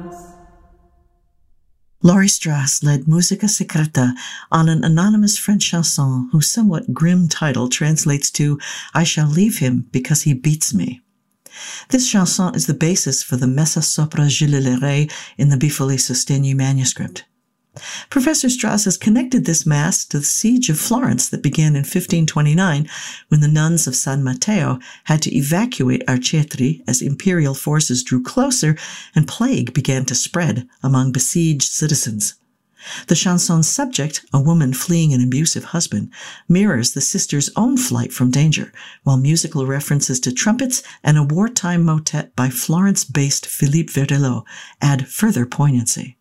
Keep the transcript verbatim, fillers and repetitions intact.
Laurie Strauss led Musica Secreta on an anonymous French chanson whose somewhat grim title translates to I Shall Leave Him Because He Beats Me. This chanson is the basis for the Messa sopra Gilles le Rey in the Bifoli Sostegni manuscript. Professor Strauss has connected this mass to the siege of Florence that began in fifteen twenty-nine when the nuns of San Matteo had to evacuate Arcetri as imperial forces drew closer and plague began to spread among besieged citizens. The chanson's subject, a woman fleeing an abusive husband, mirrors the sisters' own flight from danger, while musical references to trumpets and a wartime motet by Florence-based Philippe Verdelot add further poignancy.